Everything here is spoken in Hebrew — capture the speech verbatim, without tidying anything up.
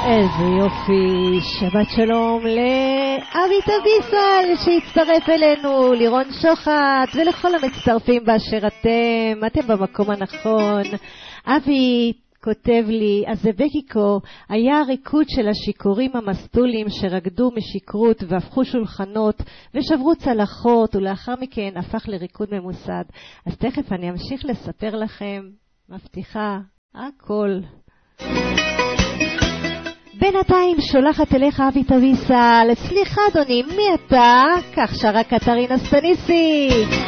איזה יופי, שבת שלום לאבי טביסל שהצטרף אלינו, לירון שוחט ולכל המצטרפים באשר אתם, אתם במקום הנכון. אבי כותב לי, אז בבקיקו היה ריקוד של השיקורים המסטולים שרקדו משיקרות והפכו שולחנות ושברו צלחות, ולאחר מכן הפך לריקוד ממוסד. אז תכף אני אמשיך לספר לכם, מבטיחה, הכל. בינתיים שולחת אליך אבי טביסל, סליחה אדוני, מי אתה? כך שרה קטרינה סטניסי.